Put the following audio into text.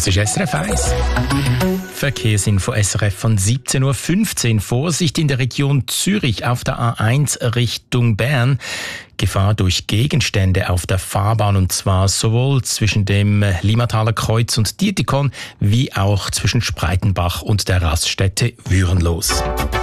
Das ist SRF 1. Verkehrsinfo SRF von 17.15 Uhr. Vorsicht in der Region Zürich auf der A1 Richtung Bern. Gefahr durch Gegenstände auf der Fahrbahn, und zwar sowohl zwischen dem Limataler Kreuz und Dietikon wie auch zwischen Spreitenbach und der Raststätte Würenlos.